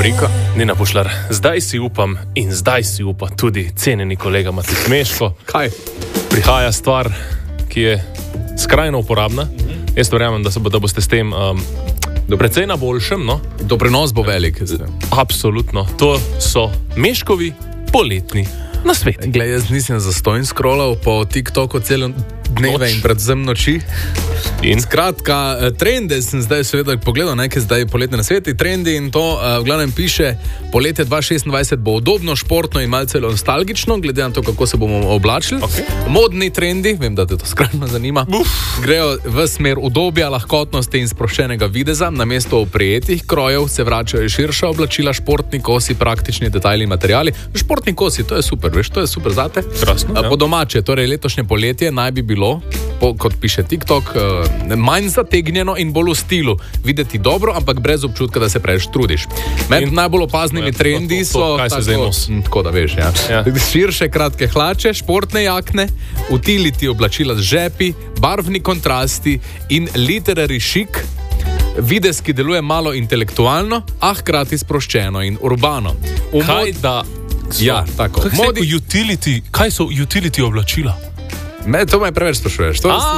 rubriko. Nina Pušlar, zdaj si upam in zdaj si upa tudi cenjeni kolega Matej Kmeško. Kaj? Prihaja stvar, ki je skrajno uporabna. Jaz verjamem, da boste s tem precej na boljšem. No? Doprinos bo velik. Absolutno. To so Meškovi poletni nasveti. Glej, jaz nisem zastojn scrollal po TikToku celo dneve in predvsem noči. In? Skratka, trende sem zdaj seveda pogledal, nekaj zdaj poletne nasveti, trendi in to v glavnem piše, poletje 2026 bo udobno, športno in malce nostalgično, glede na to, kako se bomo oblačili. Okay. Modni trendi, vem, da te to skrajno zanima, grejo v smer udobja, lahkotnosti in sproščenega videza. Namesto oprijetih krojev se vračajo širša oblačila, športni kosi, praktični detajli in materiali. Športni kosi, to je super, veš, to je super zate. Krasno, ja. Po domače, torej letošnje poletje naj bi bilo, kot piše TikTok, manj zategnjeno in bolj v stilu. Videti dobro, ampak brez občutka, da se preveč trudiš. Med najbolj opaznimi trendi so kaj se zdaj nosi? Tako da veš, ja. Širše kratke hlače, športne jakne, utility oblačila z žepi, barvni kontrasti in literary chic, videz, ki deluje malo intelektualno, a hkrati sproščeno in urbano. Ja, tako. Kaj so utility oblačila? To me preveč sprašuješ.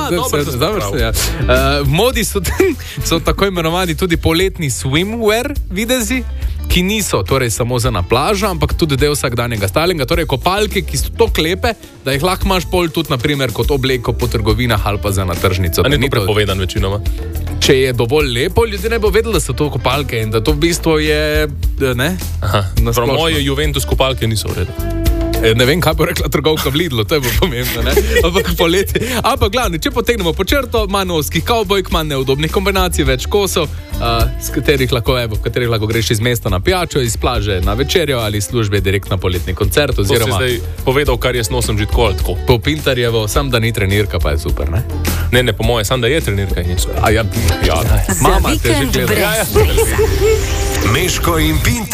V modi so tako imenovani tudi poletni swimwear videzi, ki niso torej samo za na plažo, ampak tudi del vsakdanjega stylinga, torej kopalke, ki so to klepe, da jih lahko imaš pol tudi naprimer kot obleko po trgovinah ali pa za na tržnico. A ni to prepovedan večinoma? Če je dovolj lepo, ljudje ne bo vedeli, da so to kopalke in da to v bistvu je, ne? Prav moje Juventus kopalke niso v redu. Ne vem, kaj bo rekla trgovka v Lidlu, to je bo pomembno, ne? Ampak poletje. Ampak glavno, če potegnemo po črto, manj ovskih kavbojk, manj neudobnih kombinacij, več kosov, v katerih lahko greš iz mesta na pijačo, iz plaže na večerjo ali službe direkt na poletni koncert. Oziroma, to si zdaj povedal, kar jaz nosim že tako ali tako. Po Pintarjevo, sam da ni trenirka, pa je super, ne? Ne, po moje, sam da je trenirka in je super. Ja. Mama te že gleda. Meško in Pintar.